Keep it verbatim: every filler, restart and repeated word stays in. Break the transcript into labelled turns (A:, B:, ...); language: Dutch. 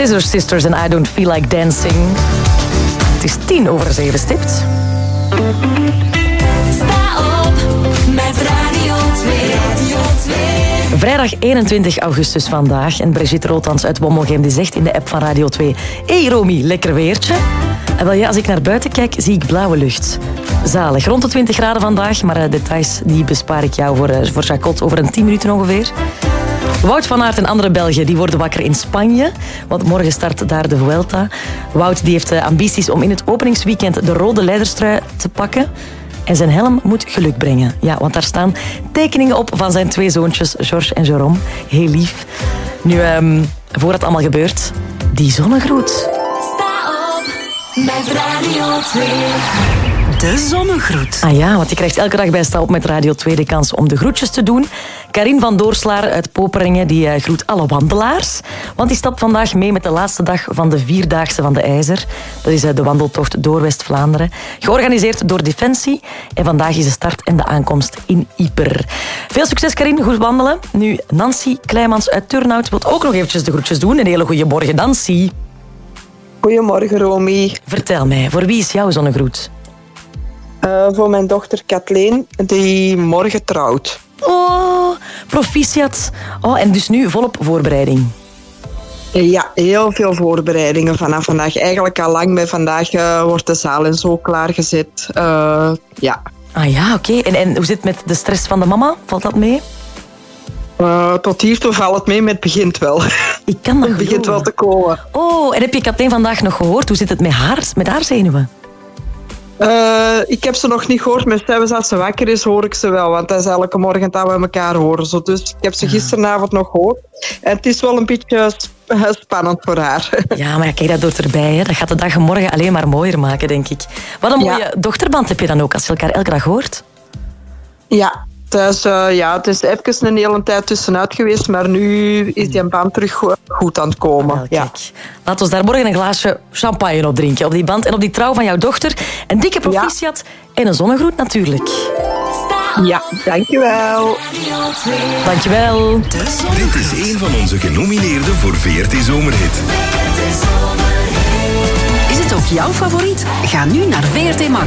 A: Scissor Sisters en I Don't Feel Like Dancing. Het is tien over zeven stipt.
B: Sta op met Radio twee. Radio twee.
A: Vrijdag eenentwintig augustus vandaag. En Brigitte Rothans uit Wommelgem die zegt in de app van Radio twee... Hey Romy, lekker weertje. En wel ja, als ik naar buiten kijk, zie ik blauwe lucht. Zalig. Rond de twintig graden vandaag. Maar uh, details die bespaar ik jou voor, uh, voor Jacot over een tien minuten ongeveer. Wout van Aert en andere Belgen die worden wakker in Spanje. Want morgen start daar de Vuelta. Wout die heeft uh, ambities om in het openingsweekend de rode leiderstrui te pakken. En zijn helm moet geluk brengen. Ja, want daar staan tekeningen op van zijn twee zoontjes, Georges en Jérôme. Heel lief. Nu, um, voor het allemaal gebeurt, die zonnegroet.
B: Sta op met Radio twee.
C: De zonnegroet.
A: Ah ja, want je krijgt elke dag bij Sta op met Radio twee de kans om de groetjes te doen. Karin van Doorslaar uit Poperingen die uh, groet alle wandelaars. Want die stapt vandaag mee met de laatste dag van de Vierdaagse van de IJzer. Dat is uh, de wandeltocht door West-Vlaanderen. Georganiseerd door Defensie. En vandaag is de start en de aankomst in Ieper. Veel succes Karin, goed wandelen. Nu Nancy Kleimans uit Turnhout wil ook nog eventjes de groetjes doen. Een hele goede morgen, Nancy.
D: Goedemorgen, Romy.
A: Vertel mij, voor wie is jouw zonnegroet?
D: Uh, voor mijn dochter Kathleen, die morgen trouwt.
A: Oh, proficiat. Oh, en dus nu volop voorbereiding.
D: Ja, heel veel voorbereidingen vanaf vandaag. Eigenlijk al lang bij vandaag uh, wordt de zaal en zo klaargezet. Uh, ja.
A: Ah ja, oké. Okay. En, en hoe zit het met de stress van de mama? Valt dat mee?
D: Uh, tot hiertoe valt het mee, maar het begint wel.
A: Ik kan dat
D: Het begint wel te komen.
A: Oh, en heb je Kathleen vandaag nog gehoord? Hoe zit het met haar, met haar zenuwen?
D: Uh, ik heb ze nog niet gehoord, maar zelfs als ze wakker is, hoor ik ze wel. Want dat is elke morgen dat we elkaar horen. Zo. Dus ik heb ze gisteravond nog gehoord. En het is wel een beetje sp- spannend voor haar.
A: Ja, maar ja, kijk, dat doet erbij. Hè. Dat gaat de dag morgen alleen maar mooier maken, denk ik. Wat een mooie
D: Ja.
A: dochterband heb je dan ook, als je elkaar elke dag hoort.
D: Ja, dus, uh, ja, het is even een hele tijd tussenuit geweest, maar nu is die band terug go- goed aan het komen.
A: Wel,
D: Ja.
A: kijk. Laat ons daar morgen een glaasje champagne op drinken. Op die band en op die trouw van jouw dochter. Een dikke proficiat en een zonnegroet natuurlijk.
D: Ja, dankjewel.
A: Dankjewel.
E: Dit is een van onze genomineerden voor V R T Zomerhit.
C: Is het ook jouw favoriet? Ga nu naar V R T Max.